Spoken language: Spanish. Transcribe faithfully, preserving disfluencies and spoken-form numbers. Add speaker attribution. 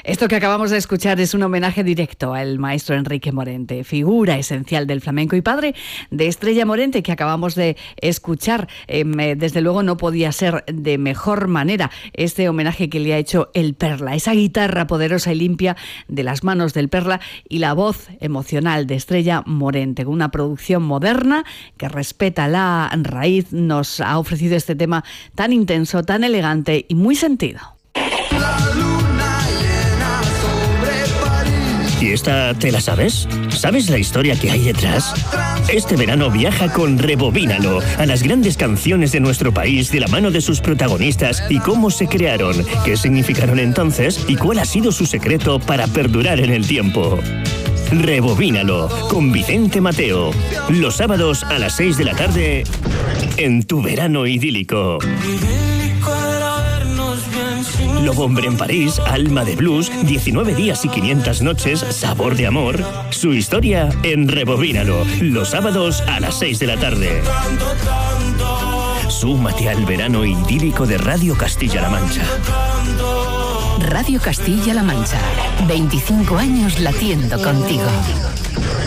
Speaker 1: Esto que acabamos de escuchar es un homenaje directo al maestro Enrique Morente, figura esencial del flamenco y padre de Estrella Morente, que acabamos de escuchar. Eh, desde luego no podía ser de mejor manera este homenaje que le ha hecho el Perla, esa guitarra poderosa y limpia de las manos del Perla y la voz emocional de Estrella Morente, con una producción moderna que respeta la raíz. Nos ha ofrecido este tema tan intenso, tan elegante y muy sentido.
Speaker 2: ¿Y esta te la sabes? ¿Sabes la historia que hay detrás? Este verano viaja con Rebobínalo a las grandes canciones de nuestro país de la mano de sus protagonistas y cómo se crearon, qué significaron entonces y cuál ha sido su secreto para perdurar en el tiempo. Rebobínalo con Vicente Mateo, los sábados a las seis de la tarde en Tu Verano Idílico. Lobo Hombre en París, Alma de Blues, diecinueve días y quinientas noches, Sabor de Amor. Su historia en Rebobínalo, los sábados a las seis de la tarde. Súmate al verano idílico de Radio Castilla-La Mancha.
Speaker 3: Radio Castilla-La Mancha, veinticinco años latiendo contigo.